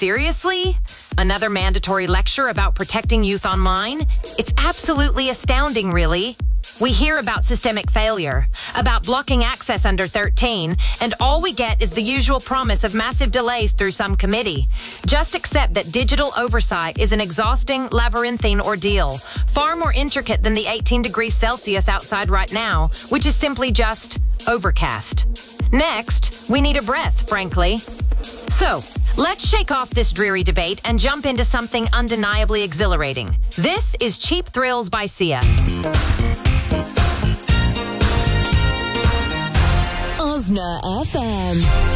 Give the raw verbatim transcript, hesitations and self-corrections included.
seriously? Another mandatory lecture about protecting youth online? It's absolutely astounding, really. We hear about systemic failure, about blocking access under thirteen, and all we get is the usual promise of massive delays through some committee. Just accept that digital oversight is an exhausting, labyrinthine ordeal, far more intricate than the eighteen degrees Celsius outside right now, which is simply just overcast. Next, we need a breath, frankly. So, let's shake off this dreary debate and jump into something undeniably exhilarating. This is Cheap Thrills by Sia. Osna F M.